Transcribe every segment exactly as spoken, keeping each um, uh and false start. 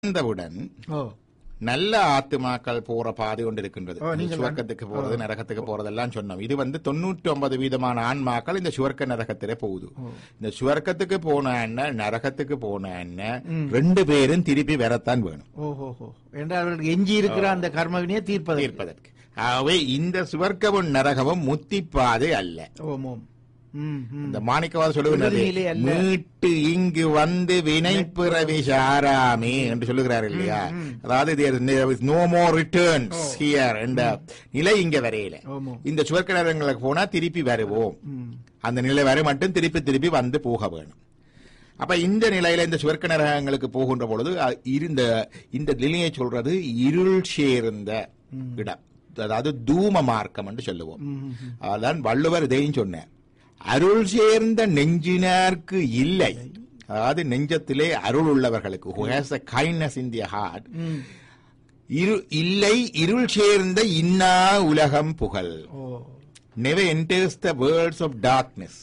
இறந்தவுடன் நல்ல ஆத்துமாக்கள் போற பாதை கொண்டு இருக்கின்றது. சுவர்க்கத்துக்கு போறது நரகத்துக்கு போறதெல்லாம் சொன்னோம். இது வந்து தொண்ணூற்றி ஒன்பது வீதமான ஆன்மாக்கள் இந்த சுவர்க்க நரகத்திலே போகுது. இந்த சுவர்க்கத்துக்கு போன என்ன நரகத்துக்கு போன என்ன ரெண்டு பேரும் திருப்பி வரத்தான் வேணும். ஓஹோ என்றால் அவர்களுக்கு எஞ்சி இருக்கிற அந்த கர்மவினையை தீர்ப்பது தீர்ப்பதற்கு. ஆகவே இந்த சுவர்க்கமும் நரகமும் முத்தி பாதை அல்ல. ஓமோம் இந்த மாணிக்கவாத சொல்லுகிறது மீட்டு இங்கு வந்து வினை பிறவி சாராமே என்று சொல்லுகிறார் இல்லையா? அதாவது நோ மோர் ரிட்டர்ன்ஸ் ஹியர் என்ற நிலை இங்க வரையில. இந்த சுவர்க்க நரகங்களுக்கு போனா திருப்பி வருவோம். அந்த நிலை வரை மட்டும் திருப்பி திருப்பி வந்து போக வேணும். அப்ப இந்த நிலையில இந்த சுவர்க்க நரகங்களுக்கு போகின்ற பொழுது இருந்த இந்த நிலையை சொல்றது இருள் சேர்ந்த இடம், அதாவது தூம மார்க்கம் என்று சொல்லுவோம். அதான் வள்ளுவர் இதையும் சொன்னார். அருள் சேர்ந்த நெஞ்சினருக்கு இல்லை, அதாவது நெஞ்சத்திலே அருள் உள்ளவர்களுக்கு who has a kindness in their heart, இல்லை இருள் சேர்ந்த இன்னா உலகம் புகழ், never enters the worlds of darkness.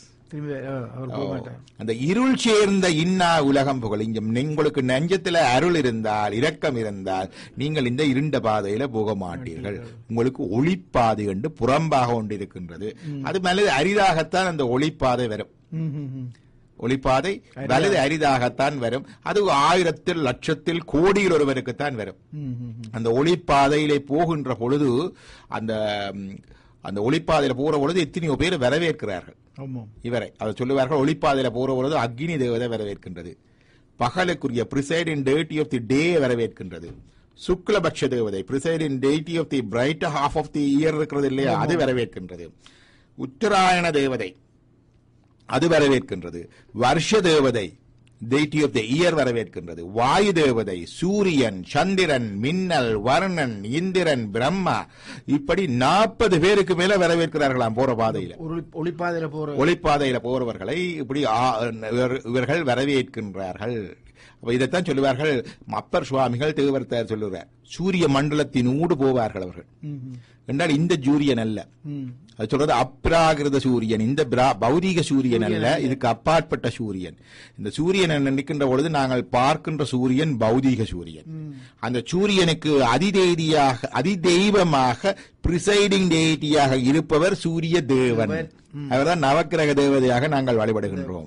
அந்த இருள் சேர்ந்த இன்னா உலகம் புகழ். இங்க உங்களுக்கு நெஞ்சத்துல அருள் இருந்தால் இரக்கம் இருந்தால் நீங்கள் இந்த இருண்ட பாதையில போக மாட்டீர்கள். உங்களுக்கு ஒளிப்பாதை என்று புறம்பாக கொண்டிருக்கின்றது. அது மேலே அரிதாகத்தான் அந்த ஒளிப்பாதை வரும். ஒளிப்பாதை வலது அரிதாகத்தான் வரும். அது ஆயிரத்தில் லட்சத்தில் கோடியில் ஒருவருக்குத்தான் வரும். அந்த ஒளிப்பாதையிலே போகின்ற பொழுது அந்த அந்த ஒளிப்பாதையில போற பொழுது எத்தனையோ பேர் வரவேற்கிறார்கள் இவரை. அதை சொல்லுவார்கள் ஒளிப்பாதையில போற பொழுது அக்னி தேவதை வரவேற்கின்றது, பகலுக்குரிய பிரிசைடிங் டேட்டி ஆஃப் தி டே வரவேற்கின்றது, சுக்லபக்ஷ தேவதை presiding டேட்டி of the bright half of the year இருக்கிறது இல்லையா, அது வரவேற்கின்றது, உத்தராயண தேவதை அது வரவேற்கின்றது, வருஷ தேவதை deity of the year வரவேற்கின்றது, வாயு தேவதை, சூரியன், சந்திரன், மின்னல், வர்ணன், இந்திரன், பிரம்மா, இப்படி நாற்பது பேருக்கு மேல வரவேற்கிறார்களாம் போற பாதையில. ஒளிப்பாதையில போற ஒளிப்பாதையில போறவர்களை இப்படி இவர்கள் வரவேற்கின்றார்கள். இதைத்தான் சொல்லுவார்கள் அப்பர் சுவாமிகள் தேவர்த்தார் சொல்லுவார், சூரிய மண்டலத்தின் ஊடு போவார்கள் அவர்கள் என்றால் இந்த சூரியன் அல்ல. அது சொல்றது அப்ராகிருத சூரியன், இந்த பௌதிக சூரியன் அல்ல, இதுக்கு அப்பாற்பட்ட சூரியன். இந்த சூரியன் நிற்கின்ற பொழுது நாங்கள் பார்க்கின்ற சூரியன் பௌதிக சூரியன். அந்த சூரியனுக்கு அதிதெய்தியாக அதிதெய்வமாக பிரிசைடிங் டேட்டியாக இருப்பவர் சூரிய தேவன். அவர்தான் நவக்கிரக தேவதையாக நாங்கள் வழிபடுகின்றோம்.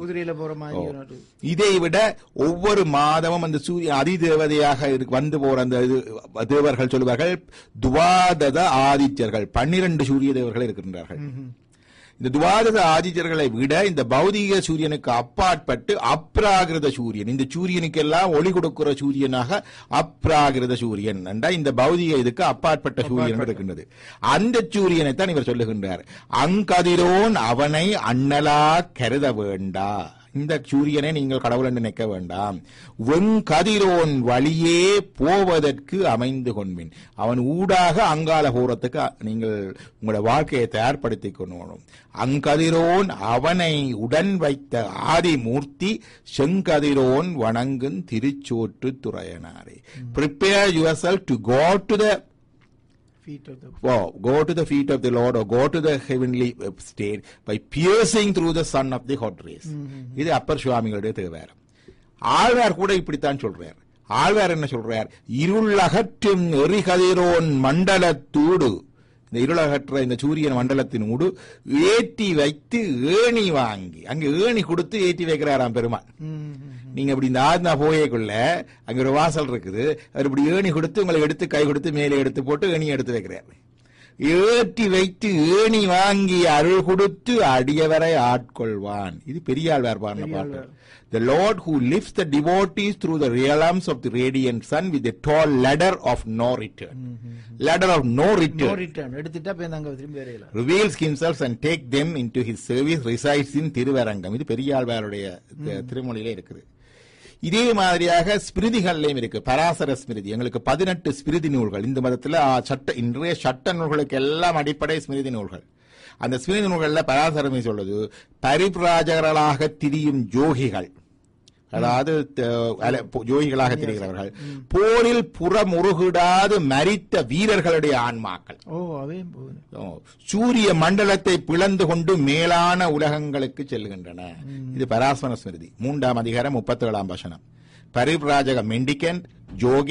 இதை விட ஒவ்வொரு மாதமும் அந்த சூரிய அதிதேவதையாக வந்து போற அந்த தேவர்கள் சொல்லுவார்கள் துவாதத ஆதித்யர்கள், பன்னிரண்டு சூரிய தேவர்கள் இருக்கின்றார்கள். இந்த துவாதச ஆதித்யர்களை விட இந்த பௌதிக சூரியனுக்கு அப்பாற்பட்டு அப்ராகிருத சூரியன், இந்த சூரியனுக்கு எல்லாம் ஒளி கொடுக்கிற சூரியனாக அப்ராகிருத சூரியன் என்றா இந்த பௌதிக இதுக்கு அப்பாற்பட்ட சூரியன் இருக்கின்றது. அந்த சூரியனை தான் இவர் சொல்லுகின்றார். அங்கதிரோன் அவனை அண்ணலா கருத வேண்டா, இந்த சூரியனை நீங்கள் கடவுள் என்று நினைக்க வேண்டாம். வெங்கதிரோன் வழியே போவதற்கு அமைந்து கொள்வின், அவன் ஊடாக அங்கால போறதுக்கு நீங்கள் உங்களோட வாழ்க்கையை தயார்படுத்திக் கொள்ளணும். அங்கதிரோன் அவனை உடன் வைத்த ஆதிமூர்த்தி செங்கதிரோன் வணங்கும் திருச்சோற்று துறையனாரே. Prepare yourself to go to the feet of the oh, go to the feet of the Lord, or go to the heavenly state by piercing through the sun of the hot rays. இது அப்பர் சுவாமிகளுடைய தேவாரம். ஆழ்வார் கூட இப்படித்தான் சொல்றார். ஆழ்வார் என்ன சொல்றார்? இருளகற்றும் எரிகதிரோன் மண்டலத்தூடு, இந்த இருளகற்ற இந்த சூரியன் மண்டலத்தினூடு ஏற்றி வைத்து ஏணி வாங்கி, அங்க ஏணி கொடுத்து ஏற்றி வைக்கிறாராம் பெருமாள். நீங்க இப்படி இந்த ஆத்மா போயக்குள்ள அங்க ஒரு வாசல் இருக்குது, அவர் இப்படி ஏணி கொடுத்து உங்களை எடுத்து கை கொடுத்து மேலே எடுத்து போட்டு ஏணி எடுத்து வைக்கிறார். ஏற்றி வைத்து ஏணி வாங்கி அருள் கொடுத்து அடியவரை ஆட்கொள்வான். இது பெரியாழ்வார் பாடின பாட்டு. The Lord who lifts the devotees through the realms of the radiant sun with a tall ladder of no return. Ladder of no return. No return. எடுத்துட்டா பேந்தாங்க திரும்பி வரையல. Reveals himself and take them into his service, resides in Thiruvarangam. இது பெரியாழ்வாருடைய திருமொழியிலே இருக்குது. இதே மாதிரியாக ஸ்மிருதிகள்லையும் இருக்கு. பராசர ஸ்மிருதி, எங்களுக்கு பதினெட்டு ஸ்மிருதி நூல்கள் இந்த மதத்துல சட்ட இன்றைய சட்ட நூல்களுக்கு எல்லாம் அடிப்படை ஸ்மிருதி நூல்கள். அந்த ஸ்மிருதி நூல்கள்ல பராசரமே சொல்லுது, பரிபிராஜகர்களாக திரியும் யோகிகள், அதாவது யோகிகளாக திரிகிறவர்கள், போரில் புறமுருகிடாது மரித்த வீரர்களுடைய ஆன்மாக்கள் சூரிய மண்டலத்தை பிளந்து கொண்டு மேலான உலகங்களுக்கு செல்கின்றன. இது பராசர ஸ்மிருதி மூன்றாம் அதிகாரம் முப்பத்தி ஏழாம் வசனம். பரிவ்ராஜக மெண்டிகன்ட் ஜோகி